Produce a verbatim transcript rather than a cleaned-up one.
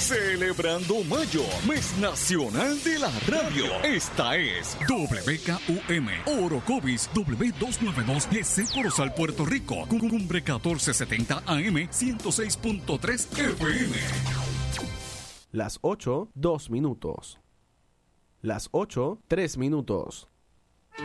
Celebrando Mayo, mes nacional de la radio. Esta es W K U M, Orocovis W doscientos noventa y dos G C Corozal, Puerto Rico, Cumbre catorce setenta A M, ciento seis punto tres F M. Las ocho, dos minutos. Las ocho, tres minutos.